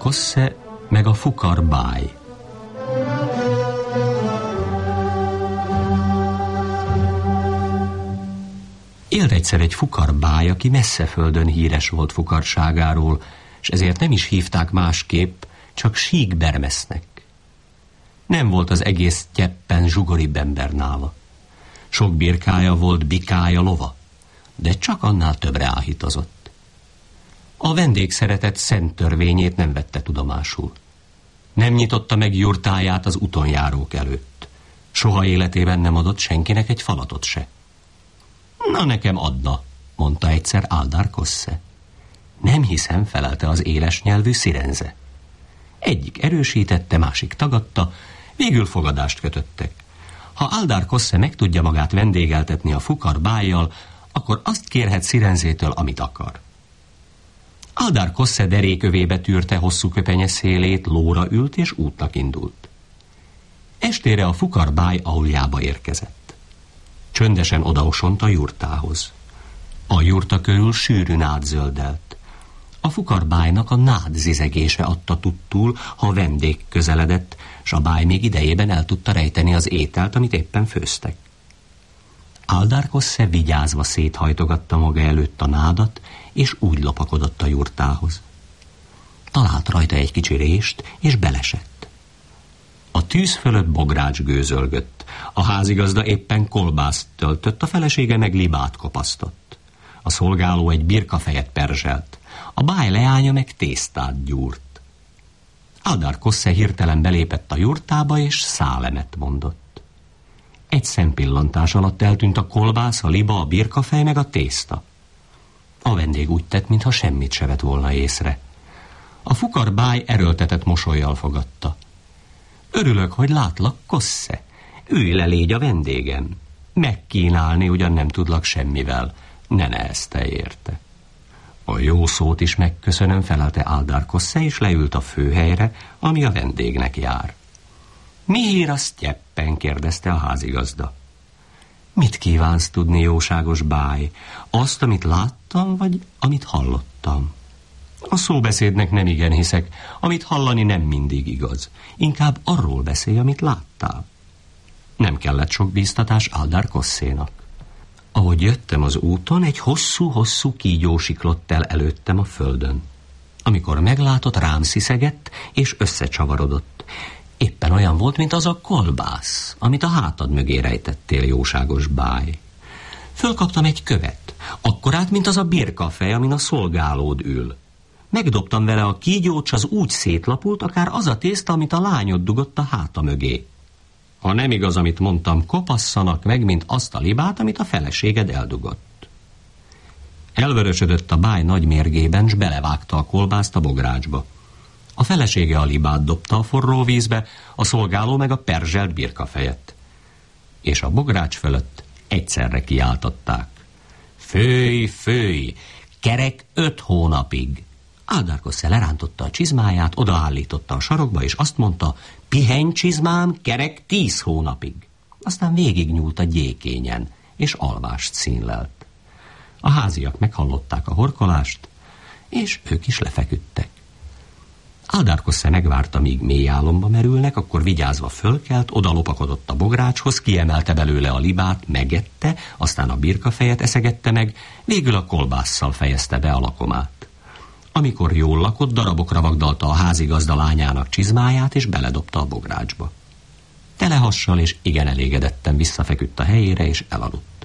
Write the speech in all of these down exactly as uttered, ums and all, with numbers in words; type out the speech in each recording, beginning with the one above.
Kosse meg a fukar báj. Élt egyszer egy fukar báj, aki messze földön híres volt fukarságáról, és ezért nem is hívták másképp, csak Sík Bermesznek. Nem volt az egész Tyeppen zsugoribb ember nála. Sok birkája volt, bikája, lova, de csak annál többre áhítozott. A vendégszeretet szent törvényét nem vette tudomásul. Nem nyitotta meg jurtáját az utonjárók előtt. Soha életében nem adott senkinek egy falatot se. Na, nekem adna, mondta egyszer Aldar Kosse. Nem hiszem, felelte az éles nyelvű Szirenze. Egyik erősítette, másik tagadta, végül fogadást kötöttek. Ha Aldar Kosse meg tudja magát vendégeltetni a fukar bájjal, akkor azt kérhet Szirenzétől, amit akar. Aldar Kosse derékövébe tűrte hosszú köpenye szélét, lóra ült és útnak indult. Estére a fukar báj auljába érkezett. Csöndesen odaosont a jurtához. A jurta körül sűrű nád zöldelt. A fukar bájnak a nád zizegése adta tudtul, ha vendég közeledett, s a báj még idejében el tudta rejteni az ételt, amit éppen főztek. Aldar Kosse vigyázva széthajtogatta maga előtt a nádat, és úgy lopakodott a jurtához. Talált rajta egy kicsi rést, és belesett. A tűz fölött bogrács gőzölgött, a házigazda éppen kolbászt töltött, a felesége meg libát kopasztott. A szolgáló egy birkafejet perzselt, a báj leánya meg tésztát gyúrt. Aldar Kosse hirtelen belépett a jurtába, és szálemet mondott. Egy szempillantás alatt eltűnt a kolbász, a liba, a birkafej meg a tészta. A vendég úgy tett, mintha semmit se vett volna észre. A fukar báj erőltetett mosollyal fogadta. Örülök, hogy látlak, Kosse. Ülj le, légy a vendégem. Megkínálni ugyan nem tudlak semmivel. Ne nehezte érte. A jó szót is megköszönöm, felelte Aldar Kosse, és leült a főhelyre, ami a vendégnek jár. Mi hír a Tyeppen? kérdezte a házigazda. Mit kívánsz tudni, jóságos báj? Azt, amit láttam, vagy amit hallottam? A szóbeszédnek nem igen hiszek, amit hallani nem mindig igaz. Inkább arról beszélj, amit láttál. Nem kellett sok bíztatás Aldar Kossénak. Ahogy jöttem az úton, egy hosszú-hosszú kígyó siklott el előttem a földön. Amikor meglátott, rám sziszegett, és összecsavarodott. Éppen olyan volt, mint az a kolbász, amit a hátad mögé rejtettél, jóságos báj. Fölkaptam egy követ, akkorát, mint az a birkafej, amin a szolgálód ül. Megdobtam vele a kígyót, s az úgy szétlapult, akár az a tészta, amit a lányod dugott a háta mögé. Ha nem igaz, amit mondtam, kopasszanak meg, mint azt a libát, amit a feleséged eldugott. Elvörösödött a báj nagy mérgében, s belevágta a kolbászt a bográcsba. A felesége a libát dobta a forró vízbe, a szolgáló meg a perzselt birkafejet. És a bogrács fölött egyszerre kiáltották. Főj, főj, kerek öt hónapig. Aldar Kosse lerántotta a csizmáját, odaállította a sarokba, és azt mondta, pihenj csizmám, kerek tíz hónapig. Aztán végignyúlt a gyékényen, és alvást színlelt. A háziak meghallották a horkolást, és ők is lefeküdtek. Aldar Kosse megvárta, míg mély álomba merülnek, akkor vigyázva fölkelt, odalopakodott a bográcshoz, kiemelte belőle a libát, megette, aztán a birkafejet eszegette meg, végül a kolbásszal fejezte be a lakomát. Amikor jól lakott, darabokra vagdalta a házigazda lányának csizmáját, és beledobta a bográcsba. Telehassal és igen elégedetten visszafeküdt a helyére, és elaludt.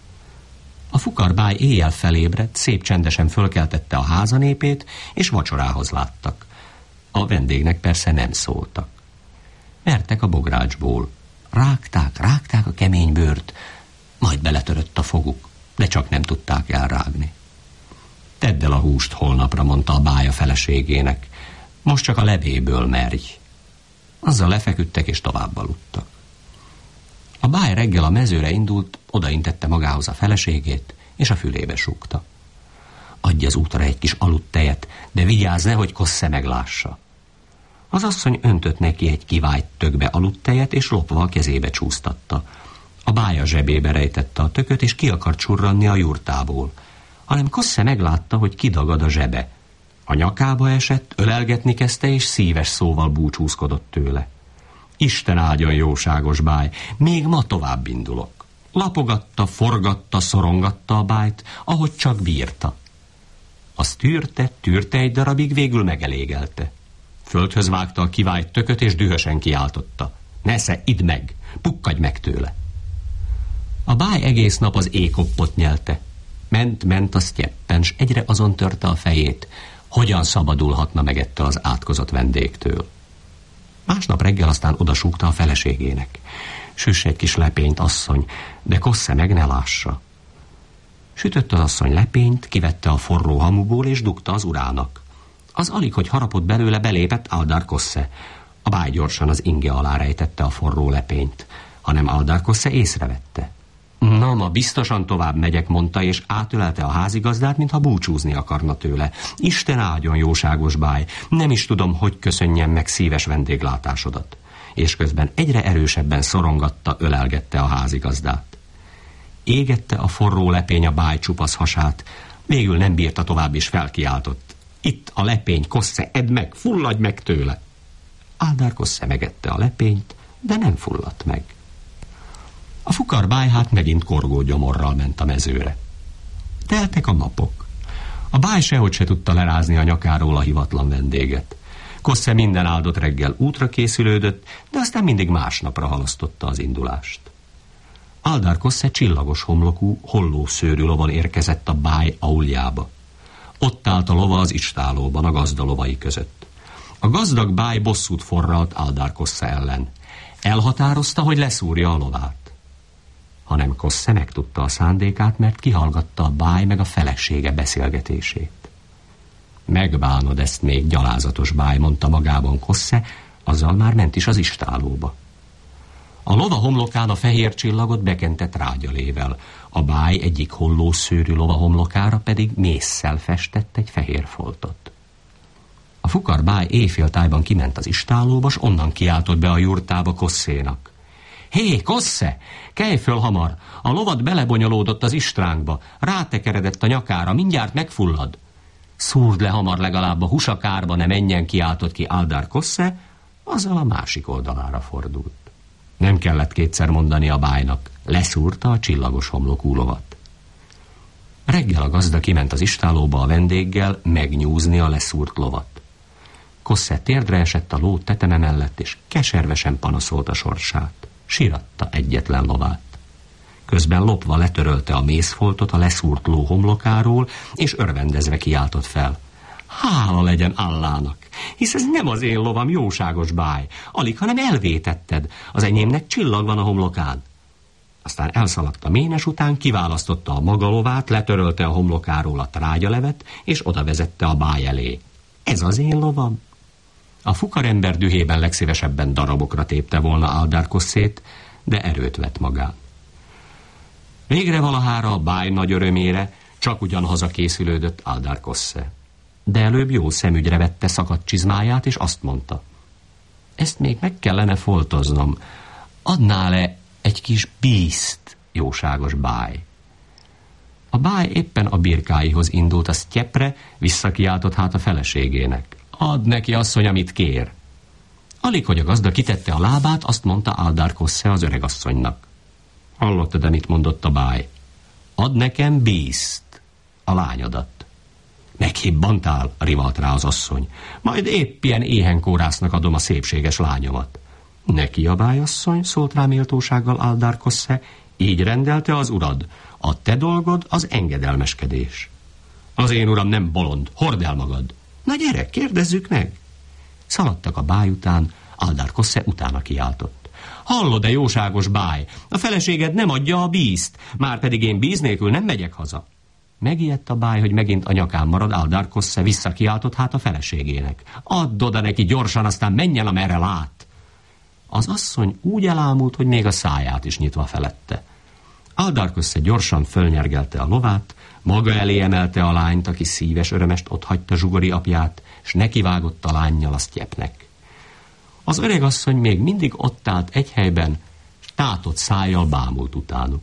A fukarbáj éjjel felébredt, szép csendesen fölkeltette a házanépét, és vacsorához láttak. A vendégnek persze nem szóltak. Vertek a bográcsból. Rágták, rágták a kemény bőrt, majd beletörött a foguk, de csak nem tudták elrágni. Tedd el a húst holnapra, mondta a báj a feleségének. Most csak a levéből merj. Azzal lefeküdtek és tovább aludtak. A báj reggel a mezőre indult, odaintette magához a feleségét, és a fülébe súgta. Adj az útra egy kis aludtejet, de vigyázz, nehogy Kosse meglássa. Az asszony öntött neki egy kivájt tökbe aludtejet, és lopva a kezébe csúsztatta. A báj a zsebébe rejtette a tököt, és ki akart csurranni a jurtából, hanem Kosse meglátta, hogy kidagad a zsebe. A nyakába esett, ölelgetni kezdte, és szíves szóval búcsúzkodott tőle. Isten áldjon, jóságos báj, még ma tovább indulok. Lapogatta, forgatta, szorongatta a bájt, ahogy csak bírta. Azt tűrte, tűrte egy darabig, végül megelégelte. Földhöz vágta a kivájt tököt, és dühösen kiáltotta. Nesze, idd meg, pukkadj meg tőle. A báj egész nap az ékoppot nyelte. Ment-ment a sztyeppen, s egyre azon törte a fejét, hogyan szabadulhatna meg ettől az átkozott vendégtől. Másnap reggel aztán odasúgta a feleségének. Süss egy kis lepényt, asszony, de Kosse meg ne lássa. Sütött az asszony lepényt, kivette a forró hamuból, és dugta az urának. Az alig, hogy harapott belőle, belépett Aldar Kosse. A báj gyorsan az inge alá rejtette a forró lepényt, hanem Aldar Kosse észrevette. Na, ma biztosan tovább megyek, mondta, és átölelte a házigazdát, mintha búcsúzni akarna tőle. Isten áldjon, jóságos báj, nem is tudom, hogy köszönjem meg szíves vendéglátásodat. És közben egyre erősebben szorongatta, ölelgette a házigazdát. Égette a forró lepény a báj csupasz hasát, végül nem bírta tovább, és felkiáltott. Itt a lepény, Kosse, edd meg, fulladj meg tőle! Aldar Kosse megette a lepényt, de nem fulladt meg. A fukar báj hát megint korgó gyomorral ment a mezőre. Teltek a napok. A báj sehogy se tudta lerázni a nyakáról a hivatlan vendéget. Kosse minden áldott reggel útra készülődött, de aztán mindig másnapra halasztotta az indulást. Aldar Kosse csillagos homlokú, hollószőrű lovon érkezett a báj auljába. Ott állt a lova az istálóban, a gazda lovai között. A gazdag báj bosszút forralt Aldar Kosse ellen. Elhatározta, hogy leszúrja a lovát. Hanem Kosse megtudta a szándékát, mert kihallgatta a báj meg a felesége beszélgetését. Megbánod ezt még, gyalázatos báj, mondta magában Kosse, azzal már ment is az istálóba. A lova homlokán a fehér csillagot bekente trágyalével, a báj egyik hollószőrű lova homlokára pedig mésszel festett egy fehér foltot. A fukar báj éjféltájban kiment az istálóba, s onnan kiáltott be a jurtába Kossénak. Hé, Kosse, kelj föl hamar, a lovat belebonyolódott az istránkba, rátekeredett a nyakára, mindjárt megfullad. Szúrd le hamar legalább a husakárba, ne menjen, kiáltott ki Aldar Kosse, azzal a másik oldalára fordult. Nem kellett kétszer mondani a bájnak, leszúrta a csillagos homlokú lovat. Reggel a gazda kiment az istálóba a vendéggel megnyúzni a leszúrt lovat. Kosse térdre esett a ló teteme mellett, és keservesen panaszolta sorsát. Síratta egyetlen lovát. Közben lopva letörölte a mészfoltot a leszúrt ló homlokáról, és örvendezve kiáltott fel. Hála legyen Allának, hisz ez nem az én lovam, jóságos báj, alig, hanem elvétetted, az enyémnek csillag van a homlokán. Aztán elszaladt a ménes után, kiválasztotta a maga lovát, letörölte a homlokáról a trágyalevet, és oda vezette a báj elé. Ez az én lovam? A fukarember dühében legszívesebben darabokra tépte volna Aldar Kossét, de erőt vett magán. Végre valahára a báj nagy örömére csak ugyan hazakészülődött Aldar Kosse. De előbb jó szemügyre vette szakadt csizmáját, és azt mondta. Ezt még meg kellene foltoznom. Adnál-e egy kis bízt, jóságos báj? A báj éppen a birkáihoz indult a sztyepre, visszakiáltott hát a feleségének. Add neki, asszony, amit kér. Alig, hogy a gazda kitette a lábát, azt mondta Aldar Kosse az öregasszonynak. Hallottad, amit mondott a báj? Add nekem bízt, a lányodat. Meghibbantál, rivalt rá az asszony. Majd épp ilyen éhenkórásznak adom a szépséges lányomat. Ne kiabálj, asszony, szólt rá méltósággal Aldar Kosse, így rendelte az urad. A te dolgod az engedelmeskedés. Az én uram nem bolond, hord el magad. Na gyere, kérdezzük meg. Szaladtak a báj után, Aldar Kosse utána kiáltott. Hallod-e, jóságos báj, a feleséged nem adja a bízt, már pedig én bíz nélkül nem megyek haza. Megijedt a báj, hogy megint a nyakán marad, Aldar Kosse visszakiáltott hát a feleségének. Add oda neki gyorsan, aztán menjen, amerre lát. Az asszony úgy elámult, hogy még a száját is nyitva felette. Aldar Kosse gyorsan fölnyergelte a lovát, maga elé emelte a lányt, aki szíves örömest otthagyta zsugori apját, s nekivágott a lánnyal a sztyepnek. Az öregasszony még mindig ott állt egy helyben, s tátott szájjal bámult utánuk.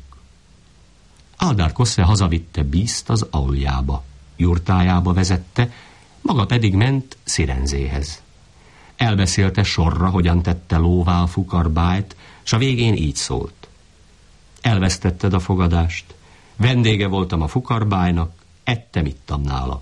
Aldar Kosse hazavitte bízt az auljába, jurtájába vezette, Maga pedig ment Szirenzéhez. Elbeszélte sorra, hogyan tette lóvá a fukarbájt, s a végén így szólt. Elvesztetted a fogadást, vendége voltam a fukarbájnak, ettem, ittam nála.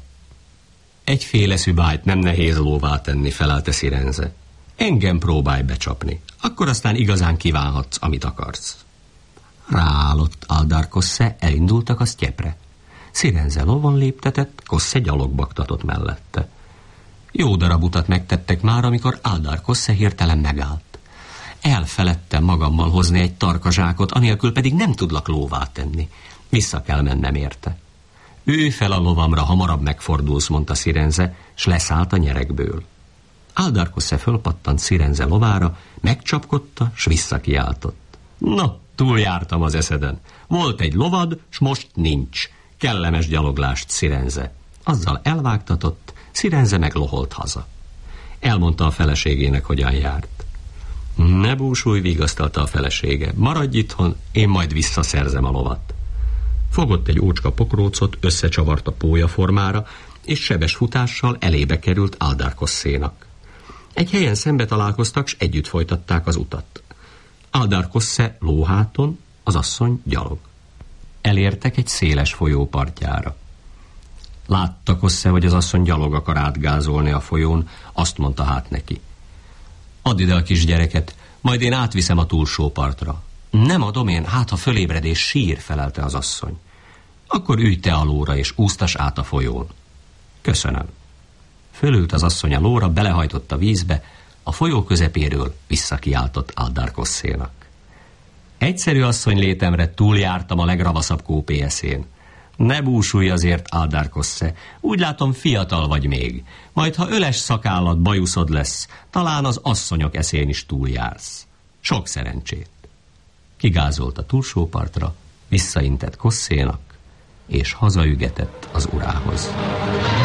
Egy féleszű bájt nem nehéz lóvá tenni, felelte Szirenze. Engem próbálj becsapni, akkor aztán igazán kívánhatsz, amit akarsz. Ráállott Aldar Kossze, elindultak a sztyepre. Szirenze lovon léptetett, Kossze gyalogbaktatott mellette. Jó darab utat megtettek már, amikor Aldar Kossze hirtelen megállt. Elfeledtem magammal hozni egy tarkazsákot, anélkül pedig nem tudlak lóvá tenni. Vissza kell mennem érte. Ülj fel a lovamra, hamarabb megfordulsz, mondta Szirenze, s leszállt a nyerekből. Aldar Kossze fölpattant Szirenze lovára, megcsapkodta, s visszakiáltott. Na, túljártam az eszeden. Volt egy lovad, s most nincs. Kellemes gyaloglást, Szirenze. Azzal elvágtatott, Szirenze meg loholt haza. Elmondta a feleségének, hogyan járt. Ne búsulj, vigasztalta a felesége. Maradj itthon, én majd visszaszerzem a lovat. Fogott egy ócska pokrócot, összecsavart a pólya formára, és sebes futással elébe került Aldar Kosszénak. Egy helyen szembe találkoztak, s együtt folytatták az utat. Aldar Kossze lóháton, az asszony gyalog. Elértek egy széles folyó partjára. Látta Kossze, hogy az asszony gyalog akar átgázolni a folyón, azt mondta hát neki. Add ide a kisgyereket, majd én átviszem a túlsó partra. Nem adom én, hát ha fölébred és sír, felelte az asszony. Akkor ülj te a lóra és úsztas át a folyón. Köszönöm. Fölült az asszony a lóra, belehajtott a vízbe, a folyó közepéről visszakiáltott Aldar Kosszénak. Egyszerű asszony létemre túljártam a legravaszabb kópélyeszén. Ne búsulj azért, Aldar Kossze, úgy látom fiatal vagy még. Majd ha öles szakállat bajuszod lesz, talán az asszonyok eszén is túljársz. Sok szerencsét. Kigázolt a túlsó partra, visszaintett Kosszénak, és hazaügetett az urához.